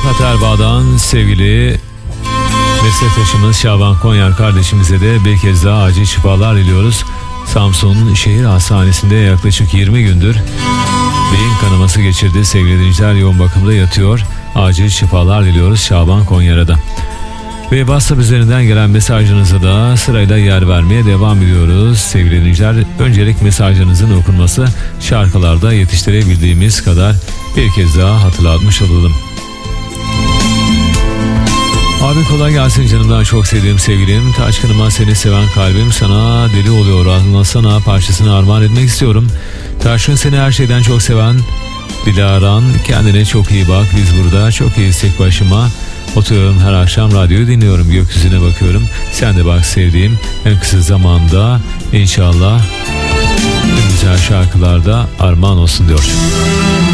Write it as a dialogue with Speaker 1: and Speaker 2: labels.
Speaker 1: Tokat Erbaa'dan sevgili meslektaşımız Şaban Konyar kardeşimize de bir kez daha acil şifalar diliyoruz. Samsun Şehir Hastanesi'nde yaklaşık 20 gündür beyin kanaması geçirdi. Sevgili dinleyiciler, yoğun bakımda yatıyor. Acil şifalar diliyoruz Şaban Konyar'a da. Ve WhatsApp üzerinden gelen mesajlarınıza da sırayla yer vermeye devam ediyoruz. Sevgili dinleyiciler, öncelik mesajlarınızın okunması, şarkılarda yetiştirebildiğimiz kadar bir kez daha hatırlatmış olalım. Abi kolay gelsin canımdan çok sevdiğim sevgilim. Taşkınıma seni seven kalbim sana deli oluyor. Anlasana parçasını armağan etmek istiyorum. Taşkın seni her şeyden çok seven Dilaran, kendine çok iyi bak. Biz burada çok iyiyiz tek başıma. Oturuyorum her akşam, radyoyu dinliyorum, gökyüzüne bakıyorum. Sen de bak sevdiğim, en kısa zamanda inşallah en güzel şarkılarda armağan olsun diyor.